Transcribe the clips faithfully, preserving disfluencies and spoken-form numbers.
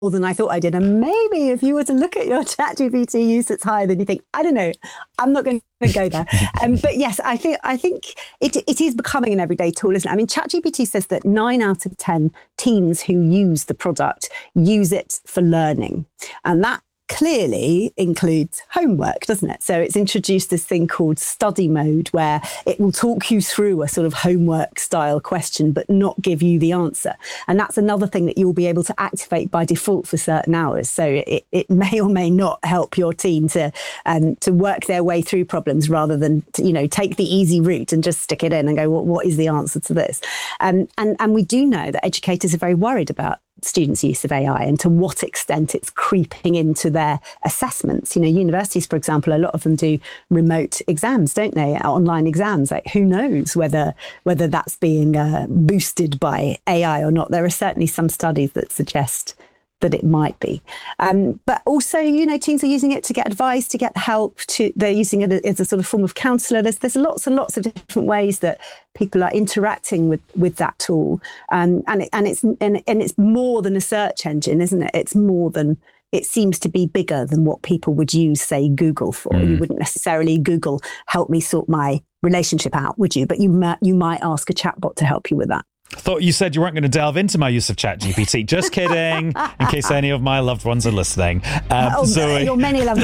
than I thought I did. And maybe if you were to look at your ChatGPT use that's higher, then you think, I don't know, I'm not going to go there. um, but yes, I think I think it it is becoming an everyday tool, isn't it? I mean, ChatGPT says that nine out of ten teens who use the product use it for learning. And that clearly includes homework, doesn't it? So it's introduced this thing called study mode, where it will talk you through a sort of homework style question, but not give you the answer. And that's another thing that you'll be able to activate by default for certain hours. So it, it may or may not help your teen to um, to work their way through problems rather than, to, you know, take the easy route and just stick it in and go, well, what is the answer to this? Um, and, and we do know that educators are very worried about students' use of A I and to what extent it's creeping into their assessments. You know, universities, for example, a lot of them do remote exams, don't they? Online exams. Like, who knows whether whether that's being uh, boosted by A I or not? There are certainly some studies that suggest that it might be. Um, but also, you know, teens are using it to get advice, to get help. To they're using it as a sort of form of counsellor. There's there's lots and lots of different ways that people are interacting with with that tool. Um, and it, and it's and, and it's more than a search engine, isn't it? It's more than. It seems to be bigger than what people would use, say, Google for. Mm. You wouldn't necessarily Google, help me sort my relationship out, would you? But you might you might ask a chatbot to help you with that. I thought you said you weren't going to delve into my use of ChatGPT. Just kidding, in case any of my loved ones are listening. Um, oh, Zoe. Your many loved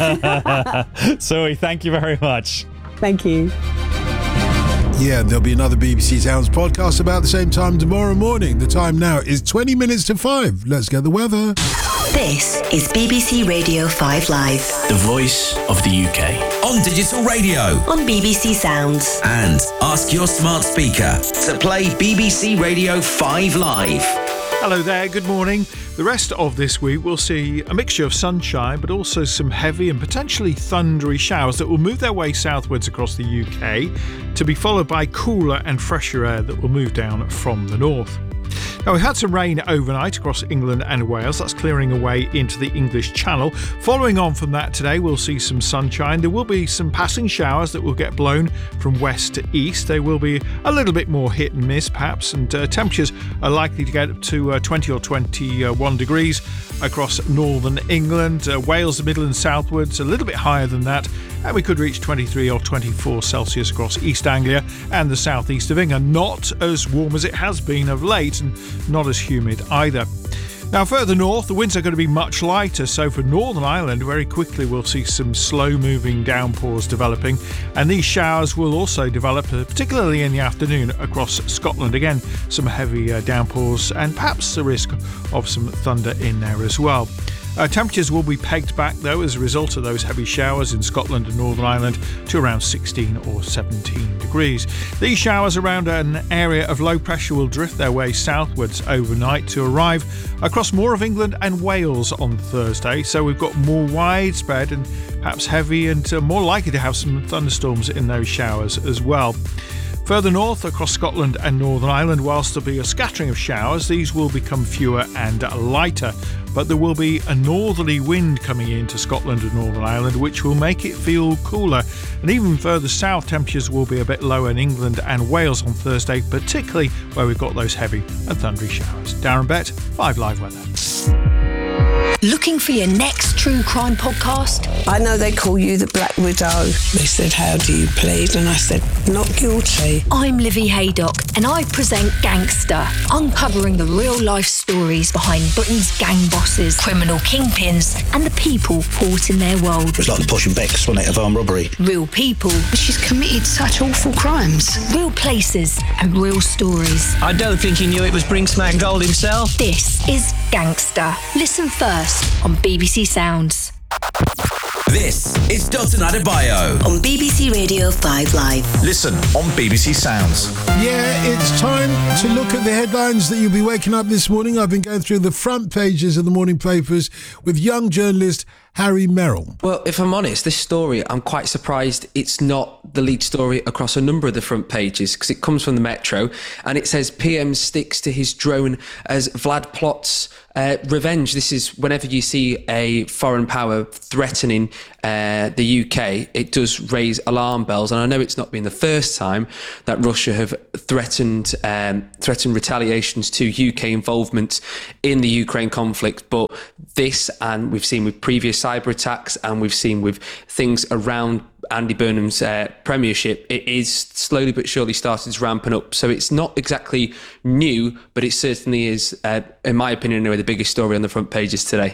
ones. Zoe, thank you very much. Thank you. Yeah, there'll be another B B C Sounds podcast about the same time tomorrow morning. The time now is twenty minutes to five. Let's get the weather. This is B B C Radio five Live. The voice of the U K. On digital radio. On B B C Sounds. And ask your smart speaker to play B B C Radio five Live. Hello there, good morning. The rest of this week we'll see a mixture of sunshine, but also some heavy and potentially thundery showers that will move their way southwards across the U K, to be followed by cooler and fresher air that will move down from the north. Now, we had some rain overnight across England and Wales. That's clearing away into the English Channel. Following on from that today, we'll see some sunshine. There will be some passing showers that will get blown from west to east. They will be a little bit more hit and miss, perhaps, and uh, temperatures are likely to get up to uh, twenty or twenty-one degrees across northern England. Uh, Wales, the Midlands, southwards, a little bit higher than that. And we could reach twenty-three or twenty-four Celsius across East Anglia and the southeast of England. Not as warm as it has been of late, and not as humid either. Now, further north, the winds are going to be much lighter, so for Northern Ireland, very quickly we'll see some slow-moving downpours developing, and these showers will also develop, particularly in the afternoon, across Scotland. Again, some heavy uh, downpours and perhaps the risk of some thunder in there as well. Uh, temperatures will be pegged back, though, as a result of those heavy showers in Scotland and Northern Ireland to around sixteen or seventeen degrees. These showers around an area of low pressure will drift their way southwards overnight to arrive across more of England and Wales on Thursday. So we've got more widespread and perhaps heavy and uh, more likely to have some thunderstorms in those showers as well. Further north, across Scotland and Northern Ireland, whilst there'll be a scattering of showers, these will become fewer and lighter. But there will be a northerly wind coming into Scotland and Northern Ireland, which will make it feel cooler. And even further south, temperatures will be a bit lower in England and Wales on Thursday, particularly where we've got those heavy and thundery showers. Darren Bett, five Live Weather. Looking for your next true crime podcast? I know they call you the Black Widow. They said, how do you plead? And I said, not guilty. I'm Livy Haydock, and I present Gangster, uncovering the real-life stories behind Britain's gang bosses, criminal kingpins, and the people caught in their world. It was like the Posh and Becks, wasn't it, of armed robbery? Real people. But she's committed such awful crimes. Real places and real stories. I don't think he knew it was Brinksmack Gold himself. This is Gangster. Listen first on B B C Sounds. This is Dalton Adebayo on B B C Radio five Live. Listen on B B C Sounds. Yeah, it's time to look at the headlines that you'll be waking up this morning. I've been going through the front pages of the morning papers with young journalist Harry Merrill. Well, if I'm honest, this story, I'm quite surprised it's not the lead story across a number of the front pages, because it comes from the Metro and it says P M sticks to his drone as Vlad plots uh, revenge. This is whenever you see a foreign power threatening uh, the U K, it does raise alarm bells. And I know it's not been the first time that Russia have threatened um, threatened retaliations to U K involvement in the Ukraine conflict, but this, and we've seen with previous cyber attacks, and we've seen with things around Andy Burnham's uh, premiership, it is slowly but surely started to ramping up. So it's not exactly new, but it certainly is, uh, in my opinion, anyway, the biggest story on the front pages today.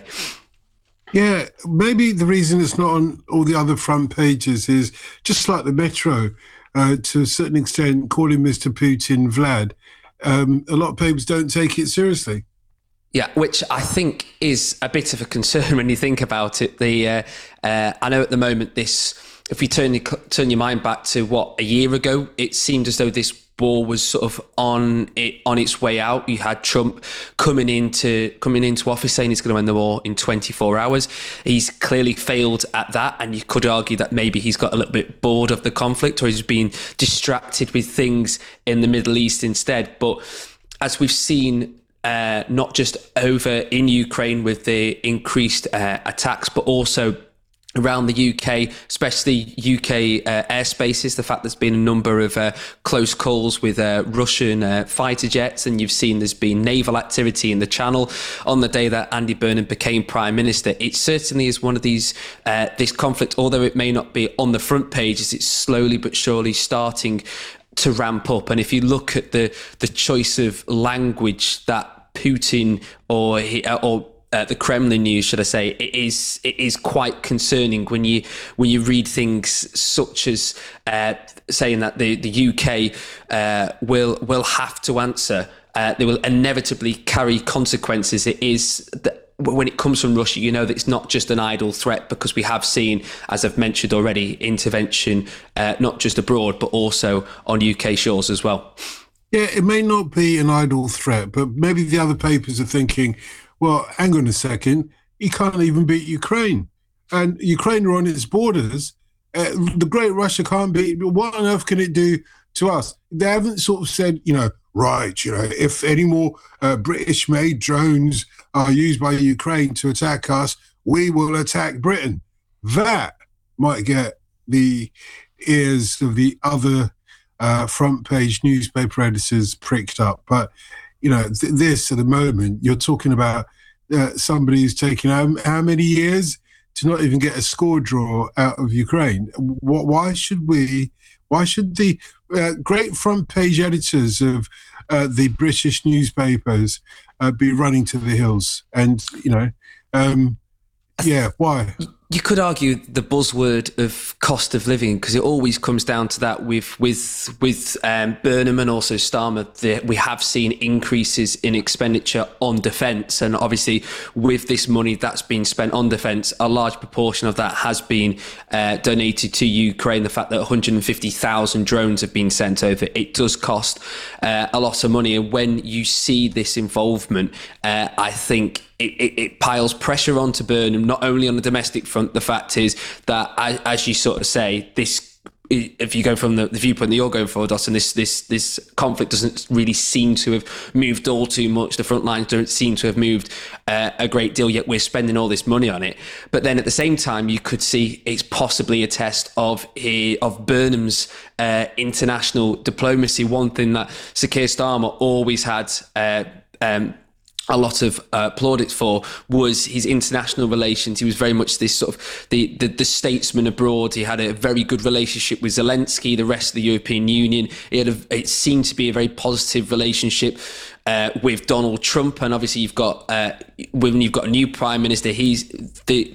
Yeah, maybe the reason it's not on all the other front pages is just like the Metro, uh, to a certain extent, calling Mister Putin Vlad. Um, a lot of papers don't take it seriously. Yeah, which I think is a bit of a concern when you think about it. The uh, uh, I know at the moment this, if you turn your, turn your mind back to what, a year ago, it seemed as though this war was sort of on it on its way out. You had Trump coming into coming into office saying he's going to end the war in twenty-four hours. He's clearly failed at that, and you could argue that maybe he's got a little bit bored of the conflict, or he's been distracted with things in the Middle East instead. But as we've seen, Uh, not just over in Ukraine with the increased uh, attacks, but also around the U K, especially U K uh, airspaces, the fact there's been a number of uh, close calls with uh, Russian uh, fighter jets, and you've seen there's been naval activity in the Channel on the day that Andy Burnham became Prime Minister. It certainly is one of these, uh, this conflict, although it may not be on the front pages, it's slowly but surely starting to ramp up. And if you look at the the choice of language that Putin or he, or uh, the Kremlin news, should I say, it is it is quite concerning when you when you read things such as uh, saying that the the U K uh, will will have to answer. Uh, they will inevitably carry consequences. It is that when it comes from Russia, you know that it's not just an idle threat, because we have seen, as I've mentioned already, intervention uh, not just abroad but also on U K shores as well. Yeah, it may not be an idle threat, but maybe the other papers are thinking, well, hang on a second, he can't even beat Ukraine. And Ukraine are on its borders. Uh, the Great Russia can't beat, what on earth can it do to us? They haven't sort of said, you know, right, you know, if any more uh, British-made drones are used by Ukraine to attack us, we will attack Britain. That might get the ears of the other Uh, front page newspaper editors pricked up. But, you know, th- this at the moment, you're talking about uh, somebody who's taken how, how many years to not even get a score draw out of Ukraine. What, why should we, why should the uh, great front page editors of uh, the British newspapers uh, be running to the hills? And, you know, um, yeah, why? You could argue the buzzword of cost of living, because it always comes down to that with with with um, Burnham and also Starmer. The, we have seen increases in expenditure on defence, and obviously with this money that's been spent on defence, a large proportion of that has been uh, donated to Ukraine. The fact that one hundred fifty thousand drones have been sent over, it does cost uh, a lot of money. And when you see this involvement, uh, I think It, it, it piles pressure onto Burnham, not only on the domestic front. The fact is that, as, as you sort of say, this, if you go from the, the viewpoint that you're going for, Dawson, this this this conflict doesn't really seem to have moved all too much. The front lines don't seem to have moved uh, a great deal, yet we're spending all this money on it. But then at the same time, you could see it's possibly a test of uh, of Burnham's uh, international diplomacy. One thing that Sir Keir Starmer always had Uh, um, a lot of uh, plaudits for was his international relations. He was very much this sort of the, the the statesman abroad. He had a very good relationship with Zelensky, the rest of the European Union. He had a, it seemed to be a very positive relationship uh, with Donald Trump. And obviously you've got uh, when you've got a new prime minister, he's the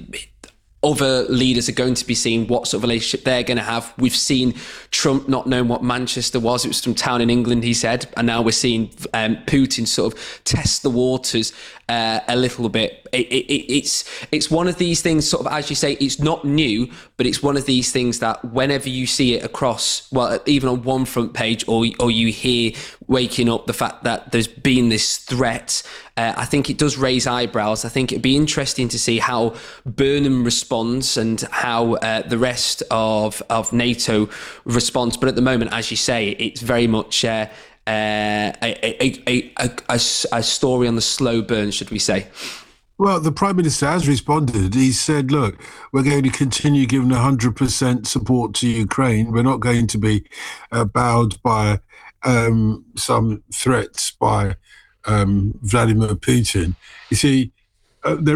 other leaders are going to be seeing what sort of relationship they're going to have. We've seen Trump not knowing what Manchester was. It was some town in England, he said. And now we're seeing um, Putin sort of test the waters uh, a little bit. It, it, it's it's one of these things, sort of, as you say, it's not new, but it's one of these things that whenever you see it across, well, even on one front page, or or you hear waking up the fact that there's been this threat, uh, I think it does raise eyebrows. I think it'd be interesting to see how Burnham responds and how uh, the rest of, of NATO responds. But at the moment, as you say, it's very much uh, uh, a, a, a, a, a, a story on the slow burn, should we say. Well, the Prime Minister has responded. He said, look, we're going to continue giving one hundred percent support to Ukraine. We're not going to be uh, bowed by um, some threats by um, Vladimir Putin. You see, uh, there